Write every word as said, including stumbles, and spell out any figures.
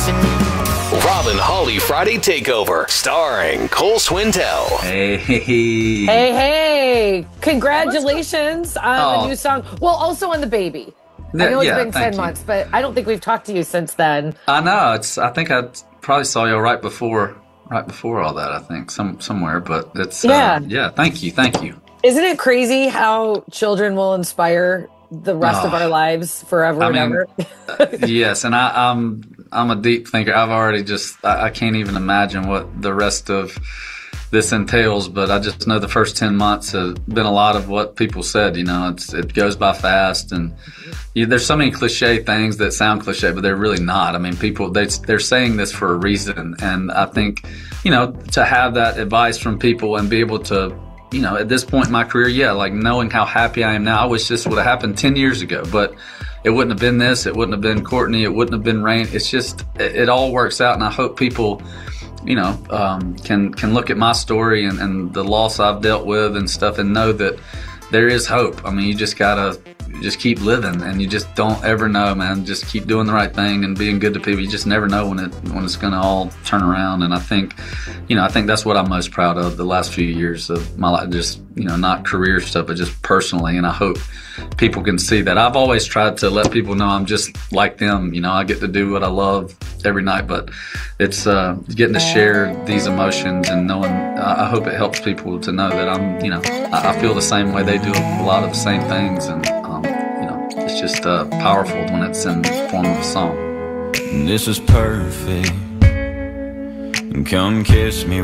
Rob and Holly Friday Takeover, starring Cole Swindell. Hey. Hey, hey. Congratulations on Oh. the new song. Well, also on the baby. I know it's Yeah, been thank ten you. months, but I don't think we've talked to you since then. I know. It's. I think I probably saw you right before, right before all that. I think some somewhere, but it's. Yeah. Uh, yeah. Thank you. Thank you. Isn't it crazy how children will inspire the rest of Oh. our lives forever I and mean, ever? Yes, and I, I'm I'm a deep thinker. I've already just I, I can't even imagine what the rest of this entails. But I just know the first ten months have been a lot of what people said. You know, it's it goes by fast, and you, there's so many cliche things that sound cliche, but they're really not. I mean, people they they're saying this for a reason, and I think you know to have that advice from people and be able to. You know, at this point in my career, yeah, like knowing how happy I am now, I wish this would have happened ten years ago, but it wouldn't have been this. It wouldn't have been Courtney. It wouldn't have been Rain. It's just, it, it all works out. And I hope people, you know, um, can, can look at my story and, and the loss I've dealt with and stuff and know that there is hope. I mean, you just gotta just keep living, and you just don't ever know, man. Just keep doing the right thing and being good to people. You just never know when it when it's gonna all turn around. And I think, you know, I think that's what I'm most proud of the last few years of my life. Just, you know, not career stuff, but just personally. And I hope people can see that. I've always tried to let people know I'm just like them. You know, I get to do what I love every night, but it's uh, getting to share these emotions and knowing. I hope it helps people to know that I'm, you know, I, I feel the same way they do a lot of the same things, and um, you know, it's just uh, powerful when it's in the form of a song. This is perfect. Come kiss me